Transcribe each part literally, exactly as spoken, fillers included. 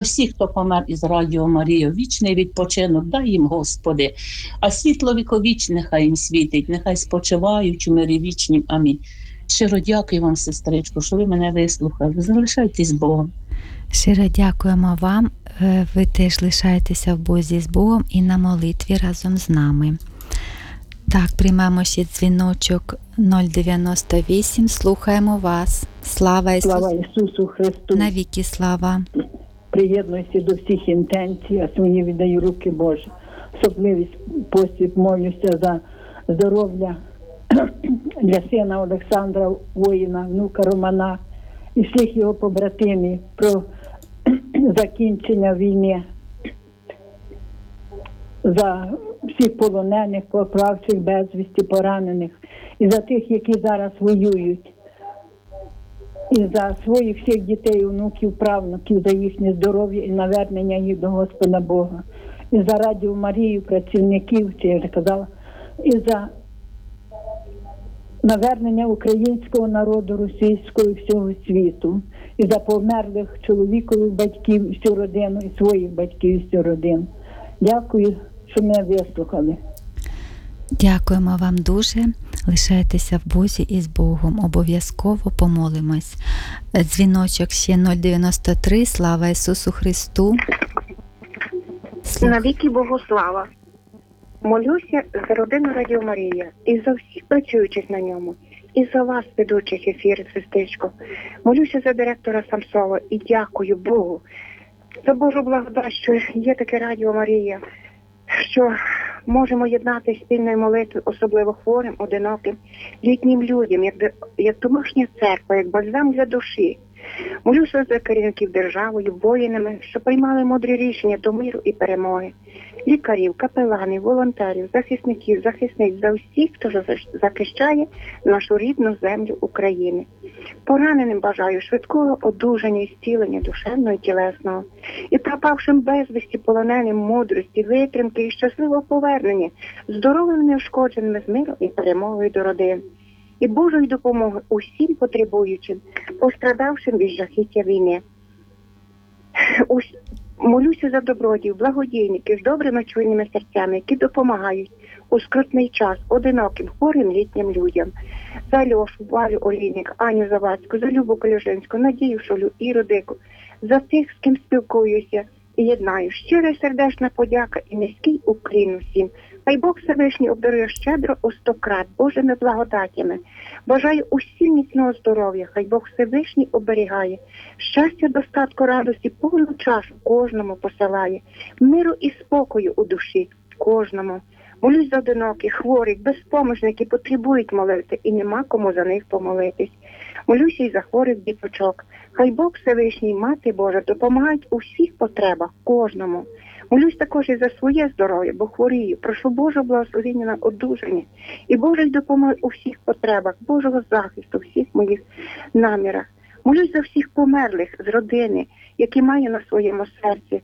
Всі, хто помер із Радіо Марія, вічний відпочинок, дай їм, Господи. А світло віковічне нехай їм світить, нехай спочивають у мирі вічнім. Амінь. Щиро дякую вам, сестричко, що ви мене вислухали. Залишайтесь з Богом. Щиро дякуємо вам. Ви теж лишаєтеся в Бозі з Богом і на молитві разом з нами. Так, приймемо ще дзвіночок нуль дев'яносто вісім. Слухаємо вас. Слава Ісусу, слава Ісусу Христу. Навіки слава. Приєднуюся до всіх інтенцій, а свої віддаю руки Божі. Особливий спосіб молюся за здоров'я для сина Олександра, воїна, внука Романа і всіх його побратимів, про закінчення війни, за всіх полонених, поправчих безвісті, поранених, і за тих, які зараз воюють, і за своїх всіх дітей, онуків, правнуків, за їхнє здоров'я і навернення їх до Господа Бога, і за Радіо Марію, працівників, чи я вже казала, і за навернення українського народу, російського і всього світу, і за померлих чоловікових батьків, всю родину, і своїх батьків, всю родину. Дякую, що мене вислухали. Дякуємо вам дуже. Лишайтеся в Бозі і з Богом. Обов'язково помолимось. Дзвіночок ще нуль дев'яносто три. Слава Ісусу Христу. Навіки Богу слава. Молюся за родину Радіо Марія і за всіх працюючих на ньому, і за вас, ведучих ефір, сестричко. Молюся за директора Самсова і дякую Богу за Божу благодать, що є таке Радіо Марія, що можемо єднати спільною молитвою, особливо хворим, одиноким, літнім людям, як, як домашня церква, як бальзам для душі. Молюся за керівників державою, воїнами, що приймали мудрі рішення до миру і перемоги. Лікарів, капеланів, волонтерів, захисників, захисниць, за всіх, хто захищає нашу рідну землю України. Пораненим бажаю швидкого одужання і зцілення душевного і тілесного. І пропавшим безвісті полоненим мудрості, витримки і щасливого повернення, здоровими неушкодженими з миром і перемогою до родин. І Божої допомоги усім потребуючим, пострадавшим від жахіття війни. Ось молюся за добродіїв, благодійників з добрими чуйними серцями, які допомагають у скрутний час одиноким, хворим літнім людям. За Альошу, Валю Олійник, Аню Завадську, за Любу Колюжинську, Надію Шолю, Іру Дику, за тих, з ким спілкуюся і єднаю. Щира сердечна подяка і низький уклін усім. Хай Бог Всевишній обдарує щедро у стократ Божими благодатями. Бажаю усім міцного здоров'я, хай Бог Всевишній оберігає. Щастя, достатку, радості, повну чашу кожному посилає. Миру і спокою у душі кожному. Молюсь за одиноких, хворих, безпомощних, які потребують молитви, і нема кому за них помолитись. Молюся й за хворих діточок. Хай Бог Всевишній, Мати Божа, допомагають у всіх потребах кожному. Молюсь також і за своє здоров'я, бо хворію. Прошу Божого благословення на одужання і Божої допомоги у всіх потребах, Божого захисту, у всіх моїх намірах. Молюсь за всіх померлих з родини, які маю на своєму серці,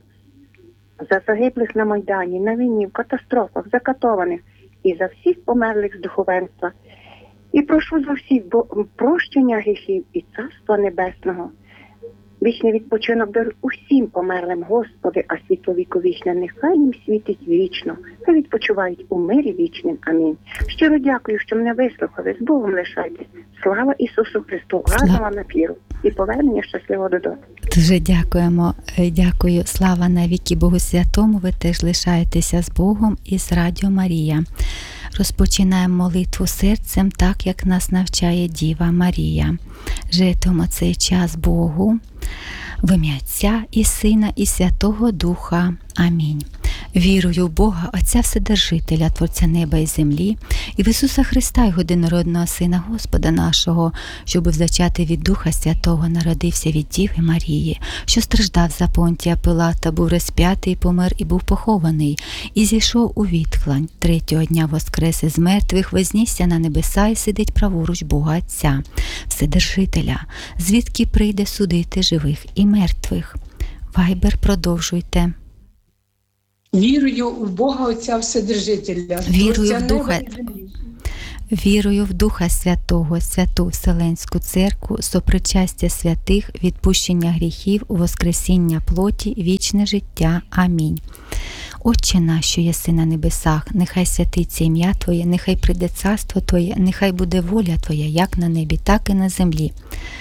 за загиблих на Майдані, на війні, в катастрофах, закатованих і за всіх померлих з духовенства. І прошу за всіх прощення гріхів і Царства Небесного. Вічний відпочинок даруй усім померлим, Господи, а світло віковічне нехай їм світить вічно. Хай відпочивають у мирі вічним. Амінь. Щиро дякую, що мене вислухали. З Богом лишайтесь. Слава Ісусу Христу. Гарного вам ефіру і повернення щасливого додому. Дуже дякуємо. Дякую. Слава навіки Богу Святому. Ви теж лишаєтеся з Богом і з Радіо Марія. Розпочинаємо молитву серцем, так як нас навчає Діва Марія. Житимо цей час Богу, в ім'я Отця і Сина і Святого Духа. Амінь. Вірую в Бога, Отця Вседержителя, Творця неба і землі, і в Ісуса Христа, Його єдинородного Сина, Господа нашого, що був зачатий від Духа Святого, народився від Діви Марії, що страждав за Понтія Пилата, був розп'ятий, помер і був похований, і зійшов у відхлань, третього дня воскрес із мертвих, вознісся на небеса і сидить праворуч Бога Отця, Вседержителя, звідки прийде судити живих і мертвих. Вайбер, продовжуйте. Вірую в Бога Отця Вседержителя. Вірую в Духа, Вірую в Духа Святого, Святу Вселенську Церкву, сопричастя святих, відпущення гріхів, воскресіння плоті, вічне життя. Амінь. Отче наш, що єси на небесах, нехай святиться ім'я Твоє, нехай прийде царство Твоє, нехай буде воля Твоя, як на небі, так і на землі.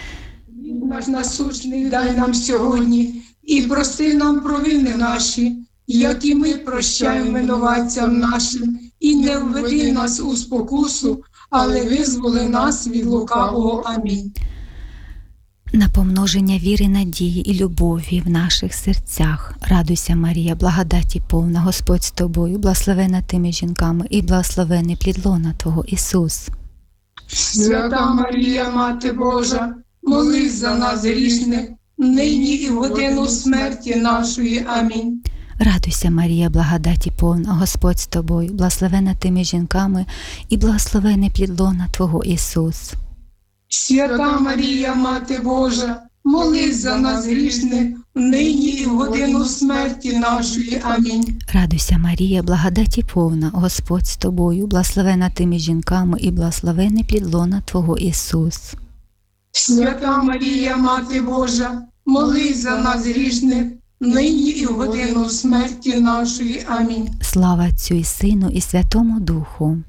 Наш насущний дай нам сьогодні, і прости нам провини наші, як і ми прощаємо винуватцям нашим, і не введи нас у спокусу, але визволи нас від лукавого. Амінь. На помноження віри, надії і любові в наших серцях. Радуйся, Марія, благодаті повна, Господь з тобою, благословена тими жінками і благословений плід лона Твого, Ісус. Свята Марія, Мати Божа, молись за нас грішних, нині і в годину смерті нашої. Амінь. Радуйся, Марія, благодаті повна, Господь з тобою, благословена тими жінками і благословений плід лона Твого, Ісус. Свята Марія, Мати Божа, молись за нас грішних, нині і в годину смерті нашої. Амінь. Радуйся, Марія, благодаті повна, Господь з тобою, благословена тими жінками і благословений плід лона Твого, Ісус. Свята Марія, Мати Божа, молись за нас грішних, нині і в годину смерті нашої. Амінь. Слава Отцю і Сину і Святому Духу.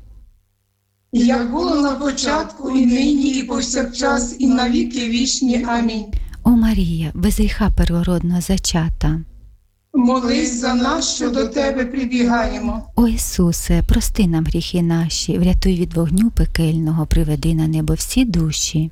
Як було на початку, і нині, і повсякчас, і на віки вічні. Амінь. О Марія, без гріха первородного зачата. Молись за нас, що до Тебе прибігаємо. О Ісусе, прости нам гріхи наші, врятуй від вогню пекельного, приведи на небо всі душі.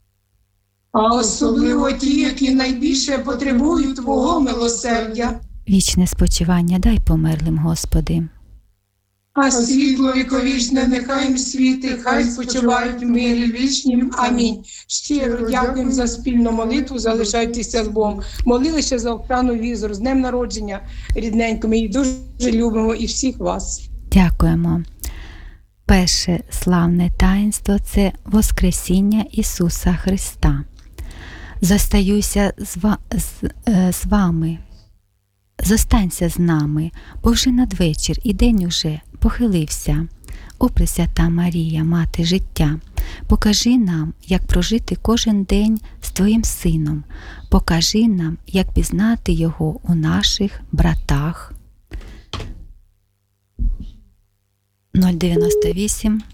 А особливо ті, які найбільше потребують Твого милосердя. Вічне спочивання дай померлим, Господи. А світло віковічне нехай їм світить, хай спочивають в мирі вічнім. Амінь. Щиро дякуємо за спільну молитву, залишайтеся з Богом. Молилися за Оксану Візор, з днем народження рідненько. Ми її дуже любимо і всіх вас. Дякуємо. Перше славне таїнство – це Воскресіння Ісуса Христа. Зостаюся з, ва- з, е, з вами. Зостанься з нами, бо вже надвечір і день уже похилився. О, Пресвята Марія, Мати життя, покажи нам, як прожити кожен день з Твоїм Сином. Покажи нам, як пізнати Його у наших братах. нуль дев'яносто вісім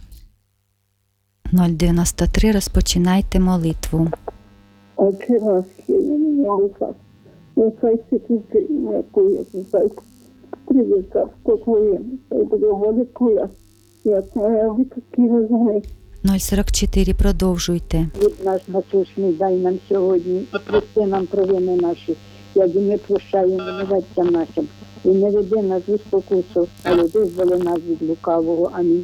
нуль дев'яносто три. Розпочинайте молитву. Отче наш, що є на небесах, нехай святиться ім'я Твоє, нехай прийде царство Твоє, нехай буде воля Твоя, як на небі, так і на землі. нуль сорок чотири. Продовжуйте. Хліб наш насущний дай нам сьогодні, і прости нам провини наші, як і ми прощаємо винуватцям нашим. І не веди нас у спокусу, але визволи нас від лукавого. Амінь.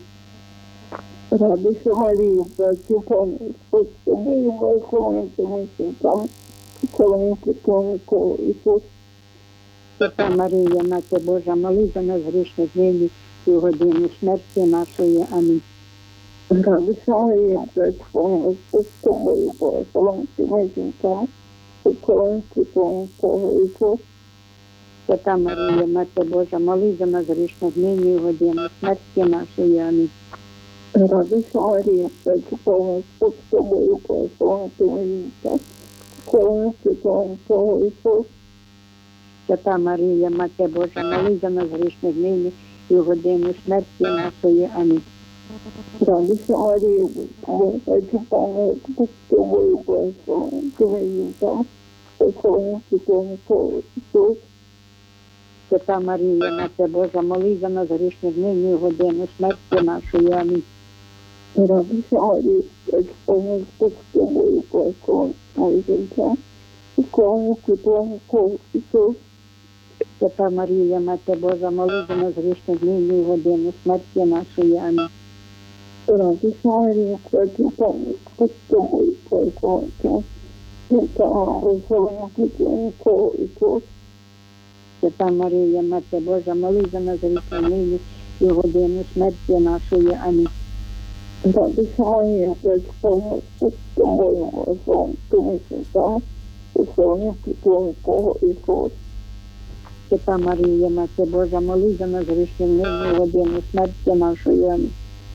Радуйся, Марія, Братю Пане, Господь з тобою, благословена тими жінками, і благословений плід лона Твого, Ісус. Свята Марія, Мати Божа, молись за нас грішних нині і в годину смерті нашої. Амінь. Радуйся, Марія, Братю Пане, Господь з тобою, благословена тими жінками, і благословений плід лона Твого, Ісус. Свята Марія, Мати Божа, молись за нас грішних нині і в годину смерті нашої. Амінь. Радуйся, Марія, Братю Пане, Господь з тобою, благословена тими жінками, благословений плід лона Твого, Ісус. Свята Марія, Мати Божа, молись за нас грішних нині і в годину смерті нашої. Амінь. Радуйся, Марія, Братю Пане, Господь з тобою, благословена тими жінками, благословений плід лона Твого, Ісус. Свята Марія, Мати Божа, молись за нас грішних нині і в годину смерті нашої. Амінь. Радуйся, Марія, Братю Пане, Господь з тобою, благословена тими жінками, благословений плід лона Твого, Ісус. Свята Марія, Мати Божа, молись за нас грішних нині і в годину смерті нашої. Амінь. Радуйся, Марія, Братю Пане, Господь з тобою, благословена тими жінками, благословений плід лона Твого, Ісус. Свята Марія, Мати Божа, молись за нас грішних нині і в годину смерті нашої. Амінь. Радуйся, Марія, Братю Пане, Господь з тобою, благословена тими жінками, благословений плід лона Твого, Ісус. Свята Марія, Мати Божа, молись за нас грішних нині і в годину смерті нашої. Амінь.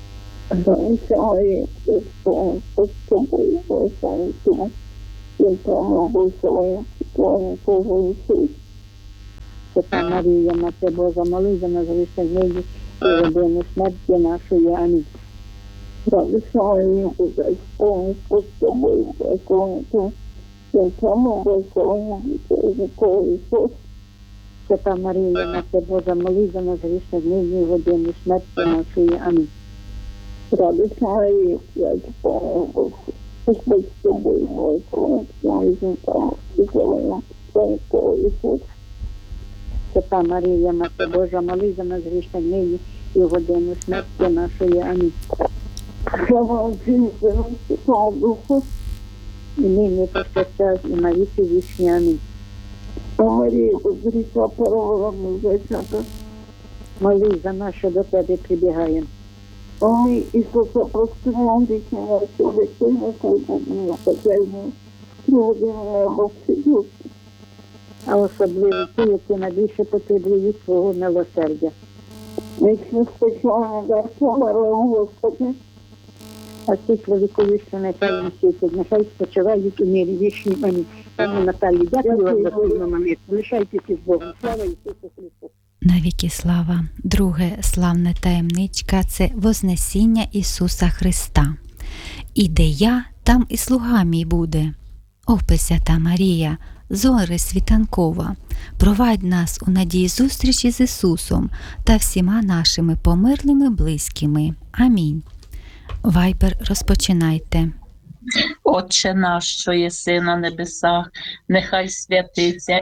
Залишає Христом, з тобою, Божанцю, якому Божою, твоєю Богою Ісус. Свята Марія, Мати Божа, молись за нас грішних нині і в годину смерті нашої. Амінь. Залишає Христом, з тобою, Божанцю, якому Божою, твоєю Ісус. Свята Марія, Мати Божа, молись за нас грішних нині і в годину смерті нашої. Амінь. Радосна як Богу, Господь з тобою, мой Твоїм жінкам, і славина Твоєго Ісус. Свята Марія, Мати Божа, молись за нас грішних нині і в годину смерті нашої. Амінь. Слава Отцю і Сину і Святому Духу, і нині повсякчас і на віки вічні. Амінь. О Марія, без гріха первородного зайчата, молись за нас, що до тебе прибігаємо. Ой, Ісуса, прости нам вічні наші гріхи, не кожного спасення, трудимо небо а особливо ті, які найбільше потребують свого милосердя. Вічно спочатку дар померлого Господи, а світло вікові, що нехай їм світить, нехай спочивають у мирі вічні. Амінь. Пані Наталі, дякую вам за спільну момент. Лишайтеся з Богом. Слава Ісусу Христу! Навіки слава. Друге славне таємничка – це Вознесіння Ісуса Христа. І де я, там і слуга мій буде. О, Пресвята Марія, зоре світанкова, провадь нас у надії зустрічі з Ісусом та всіма нашими померлими близькими. Амінь. Вайбер, розпочинайте. Отче наш, що єси на небесах, нехай святиться,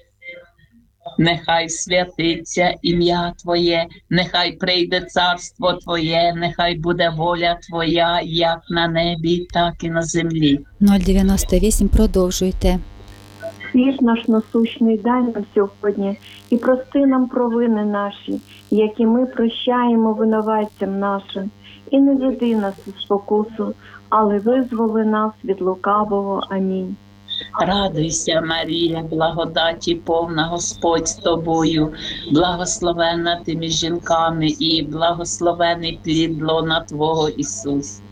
нехай святиться ім'я Твоє, нехай прийде царство Твоє, нехай буде воля Твоя, як на небі, так і на землі. нуль дев'яносто вісім, продовжуйте. Хліб наш насущний дай нам сьогодні, і прости нам провини наші, які ми прощаємо винуватцям нашим. І не веди нас у спокусу, але визволи нас від лукавого. Амінь. Радуйся, Марія, благодаті повна, Господь з тобою, благословенна ти між жінками і благословений плід лона Твого Ісус.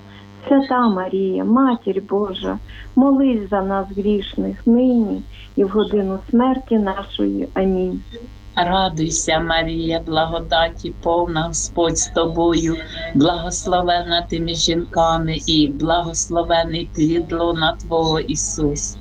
Свята Марія, Матір Божа, молись за нас грішних нині і в годину смерті нашої. Амінь. Радуйся, Марія, благодаті повна, Господь з тобою, благословенна ти між жінками і благословений плід лона Твого Ісус.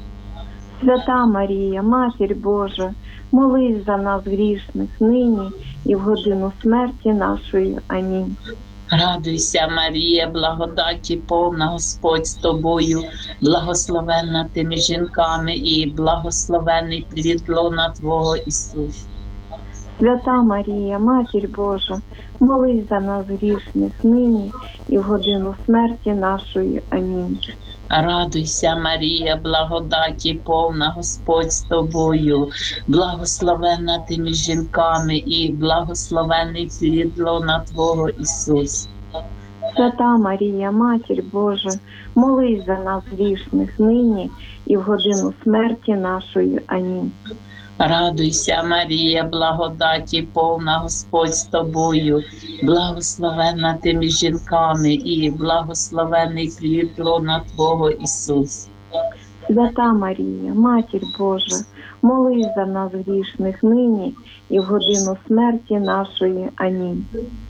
Свята Марія, Матір Божа, молись за нас грішних нині і в годину смерті нашої. Амінь. Радуйся, Марія, благодаті повна, Господь з тобою, благословенна ти між жінками і благословений плід лона Твого Ісус. Свята Марія, Матір Божа, молись за нас грішних нині і в годину смерті нашої. Амінь. Радуйся, Марія, благодаті повна, Господь з тобою, благословенна ти між жінками і благословений плід лона Твого Ісус. Свята Марія, Матір Божа, молись за нас грішних нині і в годину смерті нашої. Амінь. Радуйся, Марія, благодаті повна, Господь з тобою, благословенна ти між жінками і благословений плід лона Твого Ісус. Свята Марія, Матір Божа, молись за нас грішних нині і в годину смерті нашої. Амінь.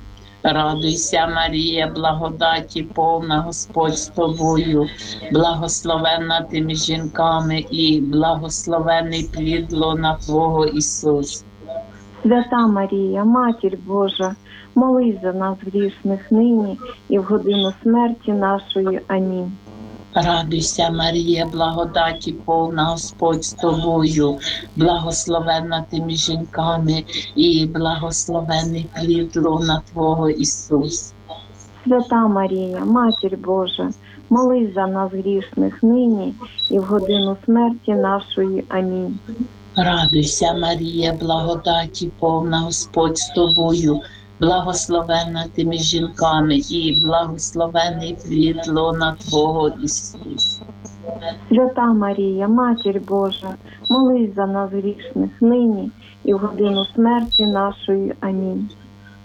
Радуйся, Марія, благодаті повна, Господь з тобою, благословенна ти між жінками і благословений плід лона Твого Ісус. Свята Марія, Матір Божа, молись за нас грішних нині і в годину смерті нашої. Амінь. Радуйся, Марія, благодаті повна, Господь з тобою, благословенна ти між жінками і благословений плід лона Твого Ісус. Свята Марія, Матір Божа, молись за нас грішних нині і в годину смерті нашої. Амінь. Радуйся, Марія, благодаті повна, Господь з тобою, благословенна ти між жінками і благословений плід лона Твого Ісус. Свята Марія, Матір Божа, молись за нас грішних нині і в годину смерті нашої. Амінь.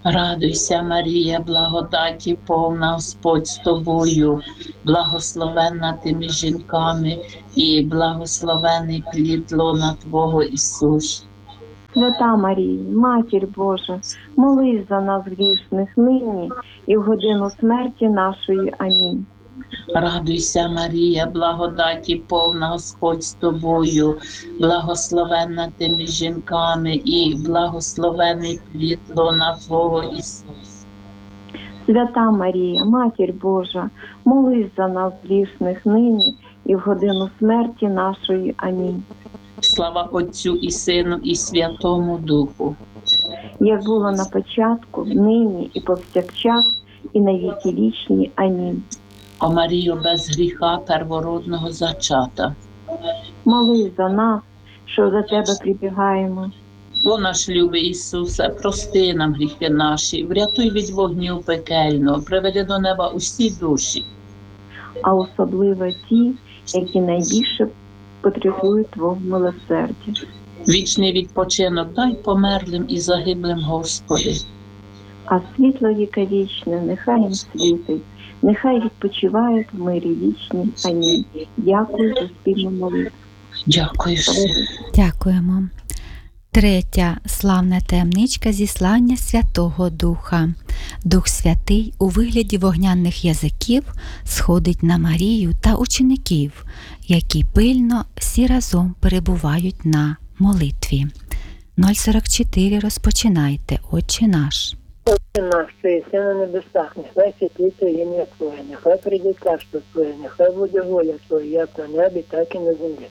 Радуйся, Марія, благодаті повна, Господь з тобою, благословенна ти між жінками, і благословений плід лона Твого Ісус. Свята Марія, Матір Божа, молись за нас грішних нині і в годину смерті нашої. Амінь. Радуйся, Марія, благодаті повна, Господь з тобою, благословенна ти між жінками, і благословений плід лона Твого Ісус. Свята Марія, Матір Божа, молись за нас грішних нині і в годину смерті нашої. Амінь. Слава Отцю і Сину, і Святому Духу. Як було на початку, нині і повсякчас, і на віки вічні. Амінь. О Марію без гріха первородного зачата. Молись за нас, що за тебе прибігаємо. О наш любий Ісусе, прости нам гріхи наші, врятуй від вогню пекельного, приведи до неба усі душі. А особливо ті, які найбільше потребують Твого милосердя. Вічний відпочинок дай померлим і загиблим, Господи. А світло віковічне нехай їм світить, нехай відпочивають в мирі вічні. Амінь. Дякую за спільну молитву. Дякую. Дякуємо. Третя славна таємничка зіслання Святого Духа. Дух Святий у вигляді вогняних язиків сходить на Марію та учеників, які пильно всі разом перебувають на молитві. нуль сорок чотири розпочинайте, Отче наш. Отче наш, що єси на небесах, нехай світлиться ім'я Твоє, нехай прийде царство Твоє, нехай буде воля Твоя, як на небі, так і на землі.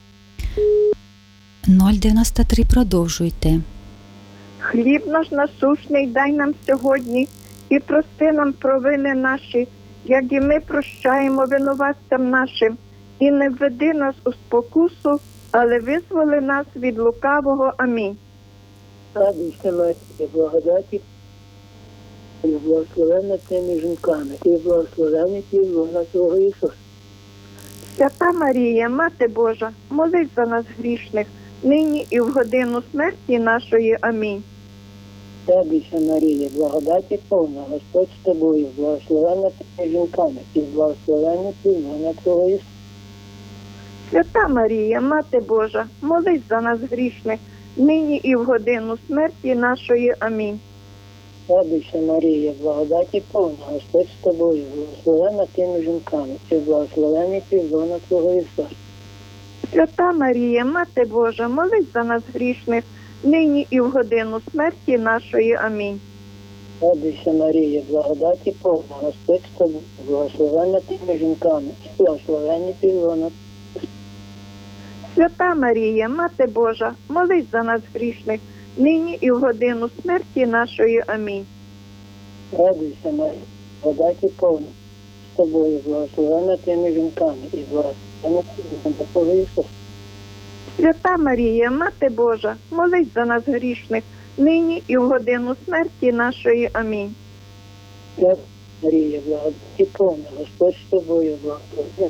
нуль дев'яносто три продовжуйте. Хліб наш насущний дай нам сьогодні, і прости нам провини наші, як і ми прощаємо винуватцям нашим. І не введи нас у спокусу, але визволи нас від лукавого. Амінь. Радуйся, Марія, благодаті, і благословенна ти між жінками, і благословений плід лона Твого Ісус. Свята Марія, Мати Божа, молись за нас грішних, нині і в годину смерті нашої. Амінь. Радуйся, Марія, благодаті повна, Господь з тобою, благословенна ти між жінками, і благословений плід лона Твого Ісус. Свята Марія, Мати Божа, молись за нас грішних, нині і в годину смерті нашої. Амінь. Радуйся, Марія, благодаті повна, Господь з тобою, благословенна ти між жінками, і благословений плід лона Твого Ісус. Свята Марія, Мати Божа, молись за нас грішних, нині і в годину смерті нашої. Амінь. Радуйся, Марія, благодаті повна, Господь з тобою, благословенна ти між жінками, і благословений плід лона. Свята Марія, Мати Божа, молись за нас грішних, нині і в годину смерті нашої. Амінь. Радуйся, Марія, благодаті повна, з тобою, благословенна ти між жінками, і благословенна ти лона Твого Ісус. Свята Марія, Мати Божа, молись за нас грішних, нині і в годину смерті нашої. Амінь. Радуйся, Марія, благодаті повна, Господь з тобою, благословенна.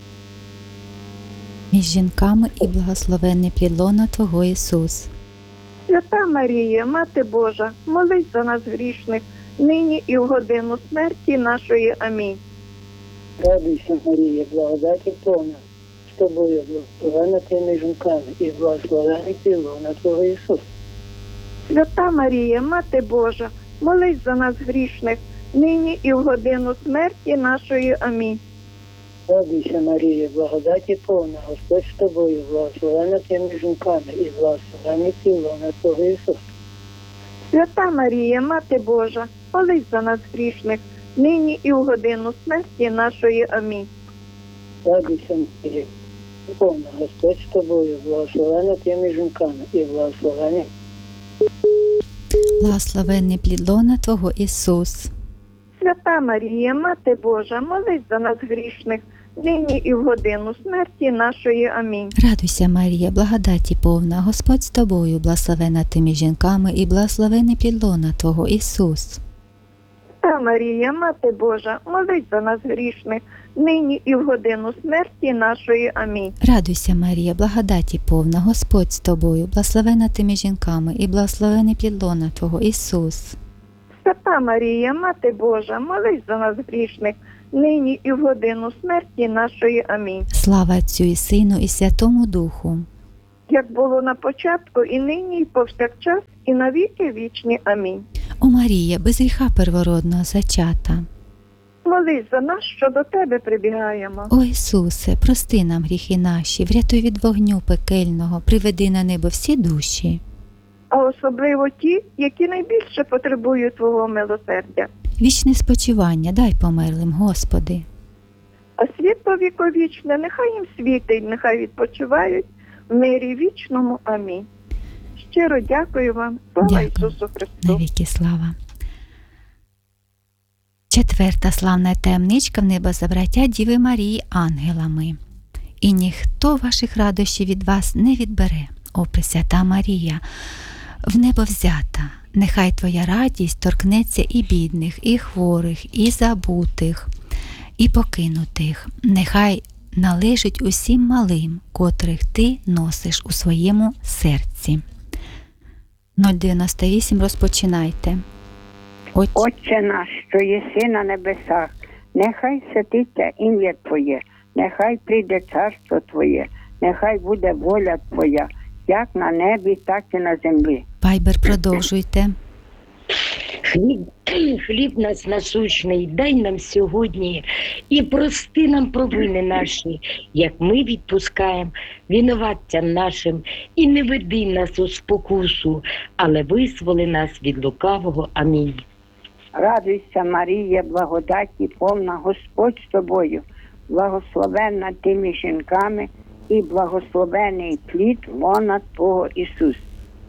Між жінками і благословенний плід лона Твого Ісус. Свята Марія, Мати Божа, молись за нас грішних, нині і в годину смерті нашої. Амінь. Радуйся, Марія, благодаті повна, з тобою, благословенна ти між жінками, і благословений плід лона Твого Ісус. Свята Марія, Мати Божа, молись за нас грішних, нині і в годину смерті нашої. Амінь. Радуйся, Марія, благодаті повна, Господь з тобою, благословенна ти між жінками, і благословений плід лона Твого Ісус. Свята Марія, Мати Божа, молись за нас грішних, нині і в годину смерті нашої. Амінь. Радуйся, Марія, повна, Господь з тобою, благословенна ти між жінками, і благословений. Благословенний плід лона Твого Ісус. Свята Марія, Мати Божа, молись за нас грішних, нині і в годину смерті нашої. Амінь. Радуйся, Марія, благодаті повна, Господь з тобою, благословена ти між жінками, і благословений плід лона Твого Ісус. Свята Марія, Мати Божа, молись за нас грішних, нині і в годину смерті нашої. Амінь. Радуйся, Марія, благодаті повна, Господь з тобою, благословена ти між жінками, і благословений плід лона Твого Ісус. Пресвята Марія, Мати Божа, молись за нас грішних, нині і в годину смерті нашої. Амінь. Слава Отцю і Сину, і Святому Духу. Як було на початку, і нині, і повсякчас, і на віки вічні. Амінь. О Марія, без гріха первородного зачата. Молись за нас, що до тебе прибігаємо. О Ісусе, прости нам гріхи наші, врятуй від вогню пекельного, приведи на небо всі душі. А особливо ті, які найбільше потребують Твого милосердя. Вічне спочивання дай померлим, Господи. А світло віковічне, нехай їм світить, нехай відпочивають в мирі вічному. Амінь. Щиро дякую вам. Слава Дякую. Ісусу Христу. Навіки слава. Четверта славна таємничка в небозабраття Діви Марії ангелами. І ніхто ваших радощів від вас не відбере, о Пресвята Марія. В небо взята, нехай твоя радість торкнеться і бідних, і хворих, і забутих, і покинутих. Нехай належить усім малим, котрих ти носиш у своєму серці. нуль дев'яносто вісім, розпочинайте. Отче, Отче наш, що єси на небесах, нехай святиться ім'я Твоє, нехай прийде царство Твоє, нехай буде воля Твоя, як на небі, так і на землі. Вайбер, продовжуйте. Хліб, хліб нас насущний, дай нам сьогодні і прости нам провини наші, як ми відпускаємо винуватцям нашим, і не веди нас у спокусу, але визволи нас від лукавого. Амінь. Радуйся, Марія, благодаті повна, Господь з тобою, благословенна ти між жінками, і благословений плід лона Твого Ісус.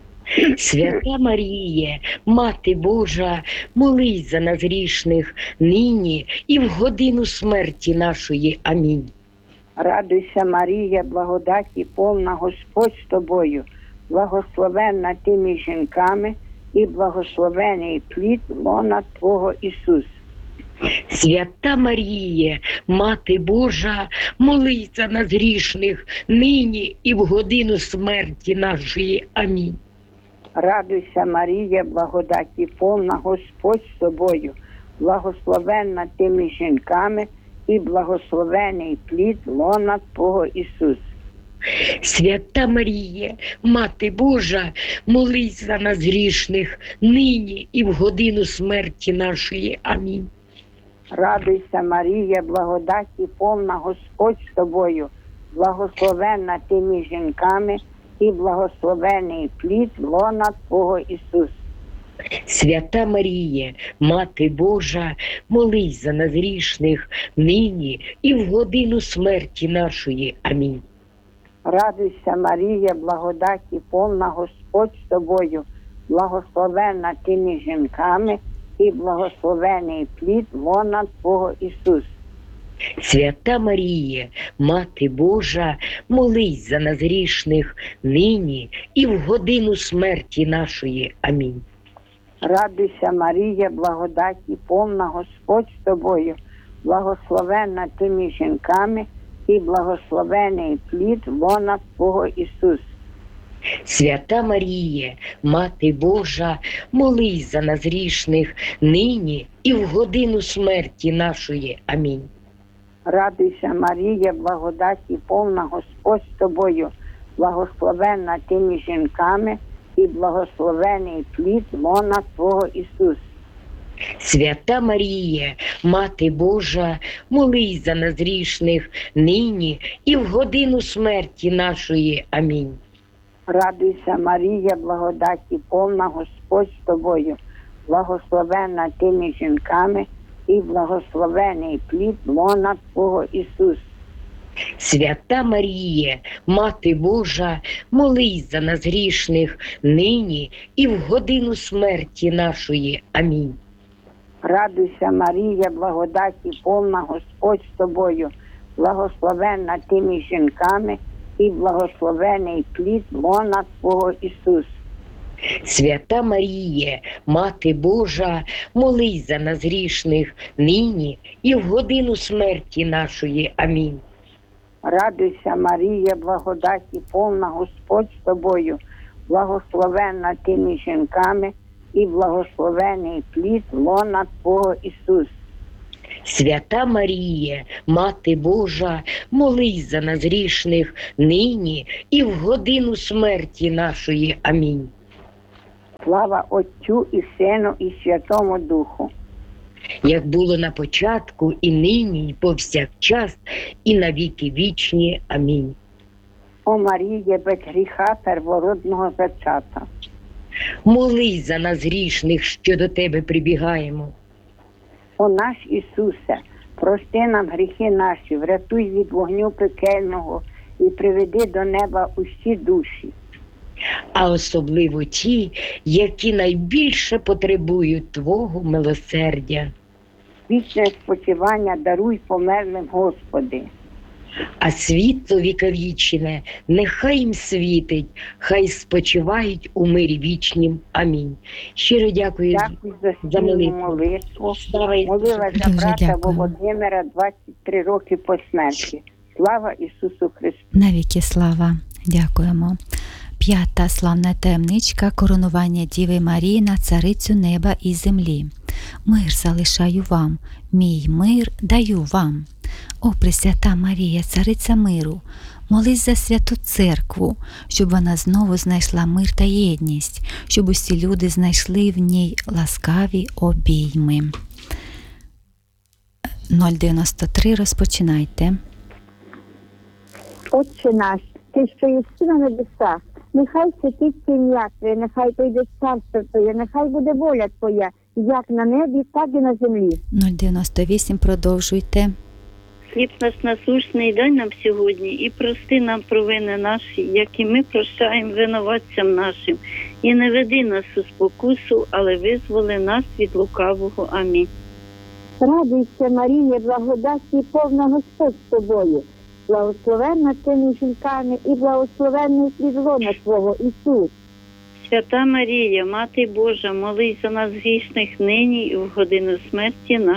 Свята Маріє, Мати Божа, молись за нас грішних, нині і в годину смерті нашої. Амінь. Радуйся, Марія, благодаті повна, Господь з тобою, благословенна ти між жінками, і благословений плід лона Твого Ісус. Свята Маріє, Мати Божа, молись за нас грішних, нині і в годину смерті нашої. Амінь. Радуйся, Марія, благодаті повна, Господь з тобою, благословенна ти між жінками, і благословений плід лона Твого Ісус. Свята Маріє, Мати Божа, молись за нас грішних, нині і в годину смерті нашої. Амінь. Радуйся, Марія, благодаті повна, Господь з тобою, благословенна ти між жінками, і благословений плід лона Твого Ісус. Свята Маріє, Мати Божа, молись за нас грішних, нині і в годину смерті нашої. Амінь. Радуйся, Марія, благодаті повна, Господь з тобою, благословенна ти між жінками, і благословений плід лона Твого Ісус. Свята Маріє, Мати Божа, молись за нас грішних, нині і в годину смерті нашої. Амінь. Радуйся, Марія, благодаті повна, Господь з тобою, благословенна ти між жінками, і благословений плід лона Твого Ісус. Свята Маріє, Мати Божа, молись за нас грішних, нині і в годину смерті нашої. Амінь. Радуйся, Марія, благодаті повна, Господь з тобою, благословенна ти між жінками, і благословений плід лона Твого Ісус. Свята Маріє, Мати Божа, молись за нас грішних, нині і в годину смерті нашої. Амінь. Радуйся, Марія, благодаті повна, Господь з тобою, благословенна ти між жінками, і благословений плід лона Твого Ісус. Свята Маріє, Мати Божа, молись за нас грішних, нині і в годину смерті нашої. Амінь. Радуйся, Марія, благодаті повна, Господь з тобою, благословенна ти між жінками, і благословений плід лона Твого Ісус. Свята Маріє, Мати Божа, молись за нас грішних, нині і в годину смерті нашої. Амінь. Радуйся, Марія, благодаті повна, Господь з тобою, благословенна ти між жінками, і благословений плід лона Твого Ісус. Свята Маріє, Мати Божа, молись за нас грішних нині і в годину смерті нашої. Амінь. Слава Отцю і Сину і Святому Духу. Як було на початку, і нині, і повсякчас, і на віки вічні. Амінь. О Маріє, без гріха первородного зачата. Молись за нас грішних, що до Тебе прибігаємо. О наш Ісусе, прости нам гріхи наші, врятуй від вогню пекельного і приведи до неба усі душі. А особливо ті, які найбільше потребують Твого милосердя. Вічне спочивання даруй померлим, Господи. А світло віковічне нехай їм світить, хай спочивають у мирі вічнім. Амінь. Щиро дякую, Дякую за за спільну молитву. молитву. Слава Ісусу Молила за Дуже брата дякую. Володимира двадцять три роки по смерті. Слава Ісусу Христу! Навіки слава. Дякуємо. П'ята славна таємничка коронування Діви Марії на царицю неба і землі. Мир залишаю вам, мій мир даю вам. О, Пресвята Марія, цариця миру, молись за святу церкву, щоб вона знову знайшла мир та єдність, щоб усі люди знайшли в ній ласкаві обійми. нуль дев'яносто три, розпочинайте. Отче наш, ти, що єси на небесах, нехай святиться ім'я Твоє, нехай прийде царство Твоє, нехай буде воля Твоя, як на небі, так і на землі. нуль дев'яносто вісім, продовжуйте. Хліб наш насущний дай нам сьогодні, і прости нам провини наші, як і ми прощаємо винуватцям нашим. І не веди нас у спокусу, але визволи нас від лукавого. Амінь. Радуйся, Марія, благодаті повна Господь з тобою. Благословенна ти між жінками і благословенний плід лона Твого, Ісус. Свята Марія, Мати Божа, молись за нас грішних нині і в годину смерті нашої.